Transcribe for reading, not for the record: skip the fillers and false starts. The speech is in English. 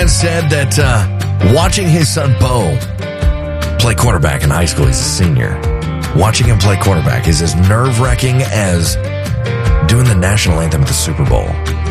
has said that watching his son Bo play quarterback in high school, he's a senior, watching him play quarterback is as nerve-wracking as doing the national anthem at the Super Bowl.